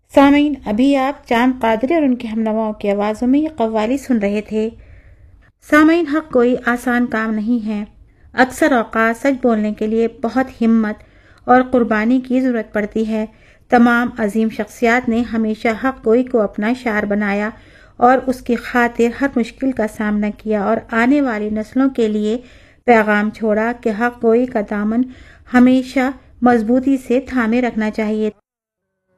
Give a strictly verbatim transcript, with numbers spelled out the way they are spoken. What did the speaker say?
सामीन, अभी आप चांद कादरी और उनके हमनवाओं की आवाज़ों में ये कव्वाली सुन रहे थे। सामीन, हक कोई आसान काम नहीं है। अक्सर औक़ात सच बोलने के लिए बहुत हिम्मत और कुर्बानी की ज़रूरत पड़ती है। तमाम अजीम शख्सियात ने हमेशा हक कोई को अपना शार बनाया और उसकी खातिर हर मुश्किल का सामना किया और आने वाली नस्लों के लिए पैगाम छोड़ा कि हक कोई का दामन हमेशा मजबूती से थामे रखना चाहिए।